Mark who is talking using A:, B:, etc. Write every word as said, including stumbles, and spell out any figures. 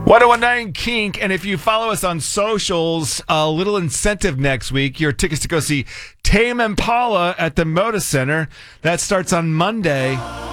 A: ten nineteen Kink, and if you follow us on socials, a little incentive next week. Your tickets to go see Tame Impala at the Moda Center. That starts on Monday.